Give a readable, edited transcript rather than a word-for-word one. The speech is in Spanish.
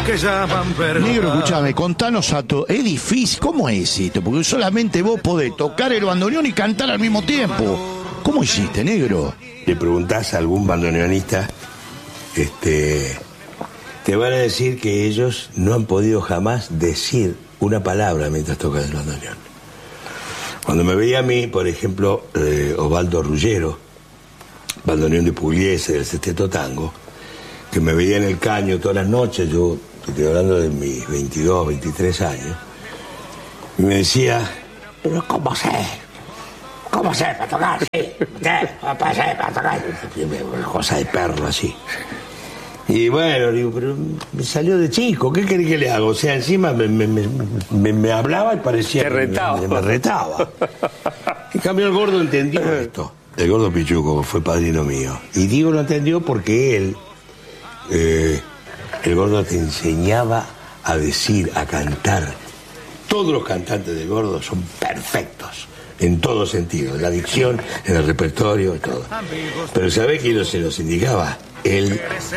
que llaman verdad. Negro, escúchame, contanos a todo. Es difícil, ¿cómo es esto? Porque solamente vos podés tocar el bandoneón y cantar al mismo tiempo. ¿Cómo hiciste, negro? Le preguntás a algún bandoneonista, te van a decir que ellos no han podido jamás decir una palabra mientras tocan el bandoneón. Cuando me veía a mí, por ejemplo, Osvaldo Ruggero, bandoneón de Pugliese, del Sexteto Tango, que me veía en el caño todas las noches, yo estoy hablando de mis 22, 23 años, y me decía, pero ¿cómo sé para tocar? Sí, para tocar. Una cosa de perro así. Y bueno, digo, pero me salió de chico, ¿qué querés que le haga? O sea, encima me hablaba y parecía que me retaba. En cambio el gordo entendió esto. El gordo Pichuco fue padrino mío. Y digo lo entendió porque él, el gordo te enseñaba a decir, a cantar. Todos los cantantes del gordo son perfectos. En todo sentido, en la dicción, en el repertorio, en todo. Pero ¿sabés quién se los indicaba? Él